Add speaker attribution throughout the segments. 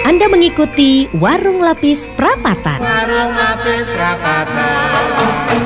Speaker 1: Anda mengikuti Warung Lapis Prapatan.
Speaker 2: Warung Lapis Prapatan.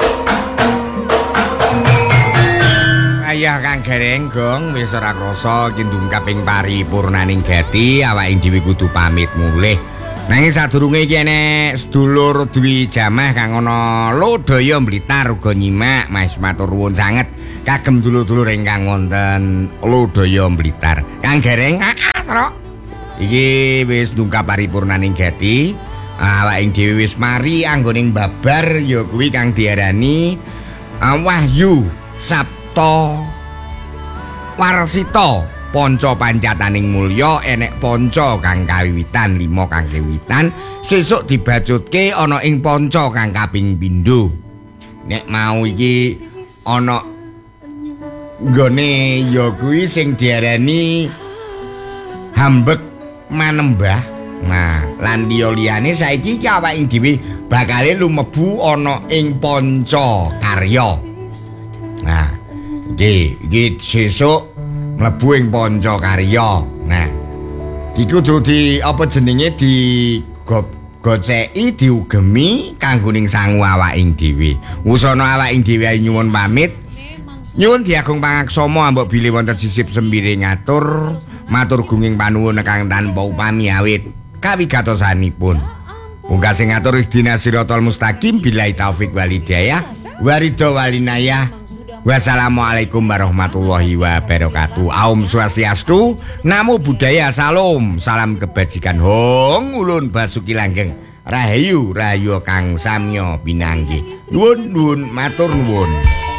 Speaker 2: Ayah Kang Gerenggong wis ora krasa kindung kaping paripurnaning gati awake dhewe kudu pamit mulih. Nanging sadurunge iki enek sedulur duwi jamah kang ana Lodaya Blitar uga nyimak, Mas matur nuwun sanget kagem dulur-dulur ingkang wonten Lodaya Blitar. Kang Gereng, Trok. Iki wis ndungkap paripurnaning gati. Awake dhewe wis mari anggoning babar ya kuwi kang diarani Wahyu Sabta Warsita Panca pancataning mulya enek panca kang kawiwitan 5 kang kawiwitan sesuk dibacutke ana ing panca kang kaping pindho. Nek mau iki ana nggone ya kuwi sing diarani Hambek Manembah. Nah, lan liyane saiki iki awake dhewe bakale lumebu ana ing panca karya. Nah, iki sesuk mlebu ing panca karya. Nah, iki kudu di apa jenenge di goceki diugemi kanggo ning sangu awake dhewe. Wusana awake dhewe nyuwun pamit. Nyuwun diagung pangaksama ambek bilih wonten sisip sembire ngatur matur gunging panuwun kang tanpa upami awit kawigatosanipun. Pungkasing ngatur ihdina siratal mustaqim billahi taufik walhidayah waridho walinayah. Wassalamualaikum warahmatullahi wabarakatuh. Aum Swastiastu, Namo Buddhaya, Salam, salam kebajikan. Hong ulun basuki langgeng. Rahayu rahayu kang samya pinanggih. Nuwun matur nuwun.